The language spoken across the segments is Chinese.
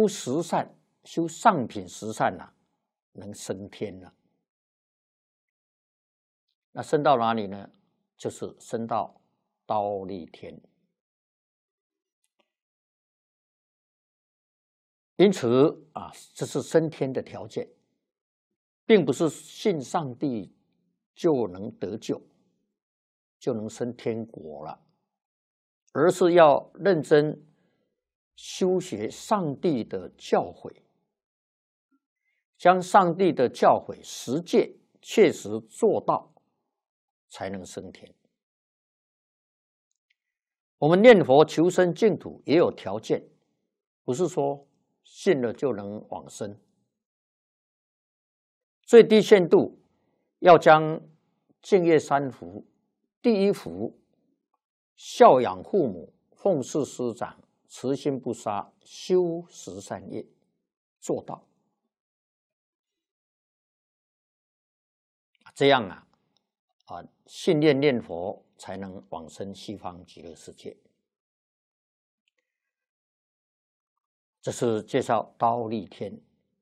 修十善、修上品十善能升天了。那升到哪里呢？就是升到忉利天。因此这是升天的条件，并不是信上帝就能得救，就能升天国了，而是要认真修学上帝的教诲，将上帝的教诲实践切实做到，才能升天。我们念佛求生净土也有条件，不是说信了就能往生。最低限度要将净业三福，第一福孝养父母、奉事师长、慈心不杀、修十善业做到，这样信念念佛才能往生西方极乐世界。这是介绍忉利天。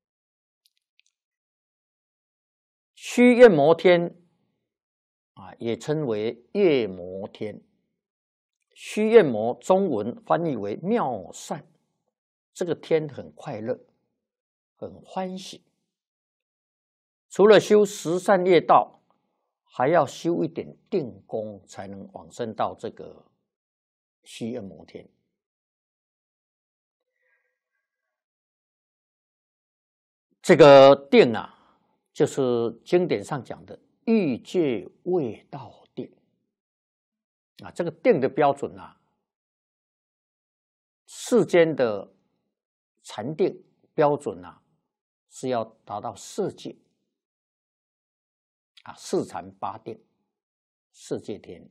须焰摩天也称为夜摩天。须焰摩中文翻译为妙善，这个天很快乐，很欢喜。除了修十善业道，还要修一点定功，才能往生到这个须焰摩天。这个定就是经典上讲的欲界未到定这个定的标准世间的禅定标准是要达到色界四禅八定，色界天，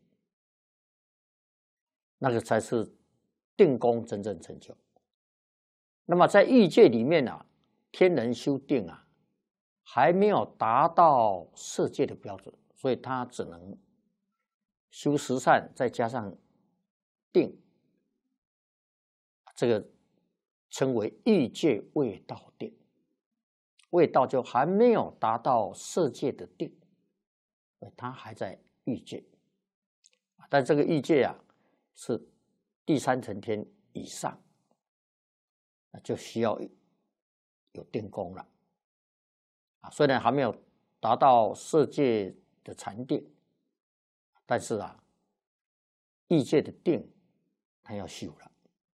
那个才是定功真正成就。那么在欲界里面天人修定还没有达到色界的标准，所以他只能修十善，再加上定，这个称为欲界未到定。未到就还没有达到色界的定，他还在欲界。但这个欲界是第三层天以上，那就需要有定功了。虽然还没有达到色界的禅定，但是欲界的定他要修了。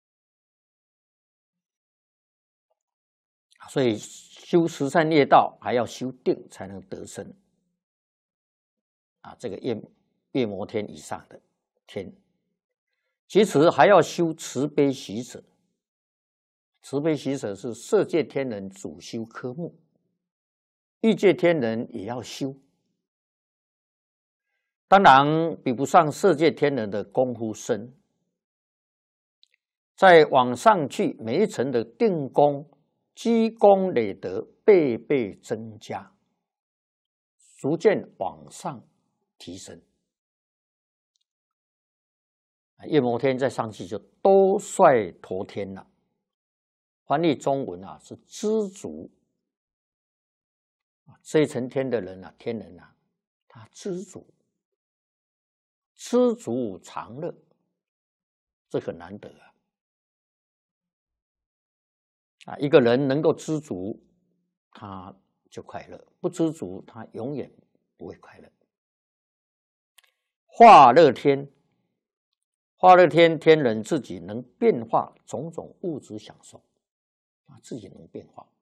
所以修十善业道还要修定才能得生这个夜摩天以上的天。其次还要修慈悲喜舍。慈悲喜舍是色界天人主修科目，欲界天人也要修，当然比不上色界天人的功夫深。再往上去，每一层的定功积功累德倍倍增加，逐渐往上提升。夜摩天再上去就兜率陀天了，翻译中文是知足。这一层天的人天人他知足，知足常乐，这很难得一个人能够知足，他就快乐；不知足，他永远不会快乐。化乐天，化乐天天人自己能变化种种物质享受自己能变化。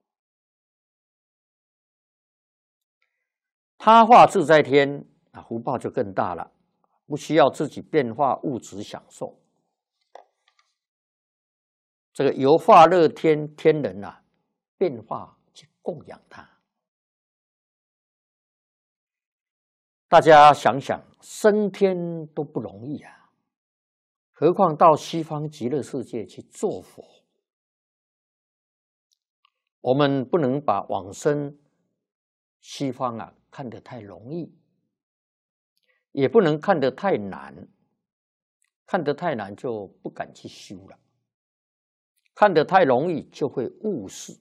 他化自在天福报就更大了，不需要自己变化物质享受。这个由化乐天天人变化去供养他。大家想想，升天都不容易何况到西方极乐世界去做佛。我们不能把往生西方看得太容易，也不能看得太难，看得太难就不敢去修了。 看得太容易就会误事。